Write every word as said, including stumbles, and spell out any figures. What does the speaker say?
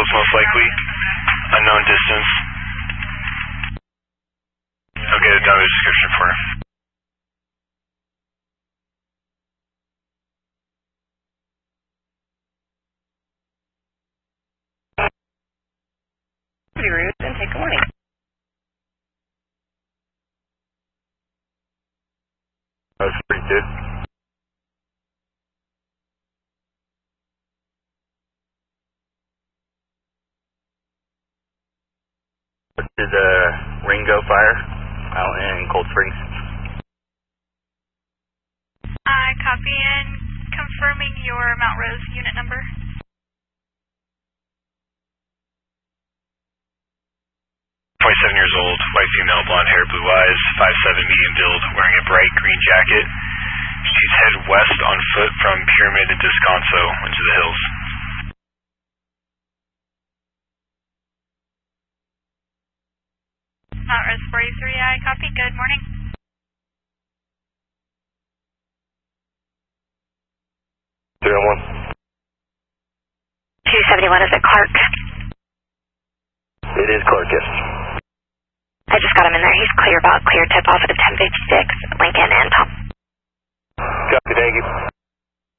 most likely. Unknown distance. I'll get a download description for her. Route and take a warning. That's pretty good. Did the Ringo fire out in Cold Springs? I copy and confirming your Mount Rose unit number. twenty-seven years old, white female, blonde hair, blue eyes, five seven, medium build, wearing a bright green jacket. She's headed west on foot from Pyramid and Descanso into the hills. Mount Rose forty-three, I copy. Good morning. three oh one. two seventy-one, is it Clark? It is Clark, yes. I just got him in there. He's clear about clear tip off of the ten fifty-six, Lincoln and Tom. Copy, thank you.